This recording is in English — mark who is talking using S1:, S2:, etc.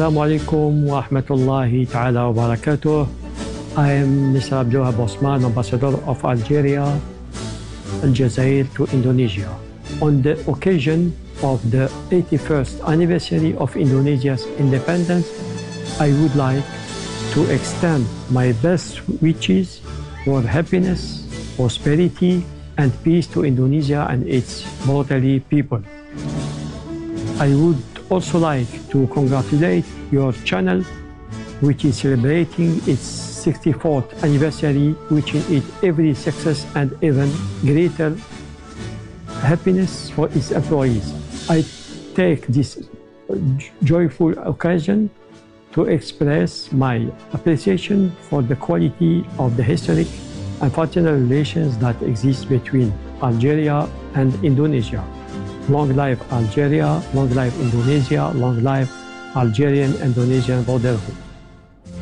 S1: Assalamu alaikum wa rahmatullahi ta'ala wa barakatuh. I am Mr. Abdulwahab Osman, Ambassador of Algeria, Aljazair to Indonesia. On the occasion of the 81st anniversary of Indonesia's independence, I would like to extend my best wishes for happiness, prosperity, and peace to Indonesia and its brotherly people. I would also like to congratulate your channel, which is celebrating its 64th anniversary, wishing it every success and even greater happiness for its employees. I take this joyful occasion to express my appreciation for the quality of the historic and fraternal relations that exist between Algeria and Indonesia. Long live Algeria, long live Indonesia, long live Algerian-Indonesian brotherhood.